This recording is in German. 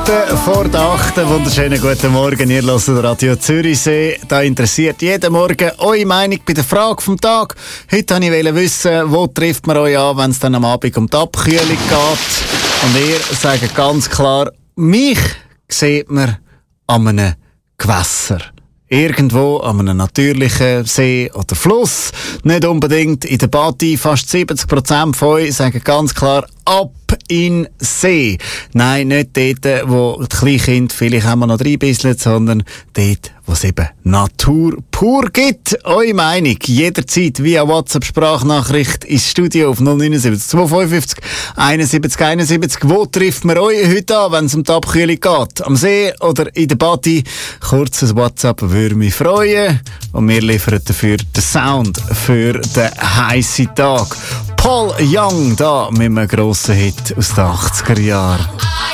vor der 8. Wunderschönen guten Morgen. Ihr hört Radio Zürichsee. Da interessiert jeden Morgen eure Meinung bei der Frage vom Tag. Heute wollte ich wissen, wo trifft man euch an, wenn es dann am Abend um die Abkühlung geht. Und ihr sagt ganz klar, mich sieht man an einem Gewässer. Irgendwo an einem natürlichen See oder Fluss. Nicht unbedingt in der Badi. Fast 70% von euch sagen ganz klar, ab in See. Nein, nicht dort, wo die Kleinkinder vielleicht auch noch reinbisseln, sondern dort, wo es eben Natur pur gibt. Eure Meinung jederzeit via WhatsApp-Sprachnachricht ins Studio auf 079 255 71 71. Wo trifft man euch heute an, wenn es um die Abkühlung geht? Am See oder in der Badi? Kurzes WhatsApp würde mich freuen. Und wir liefern dafür den Sound für den heissen Tag. Paul Young da mit einem grossen Hit aus den 80er Jahren.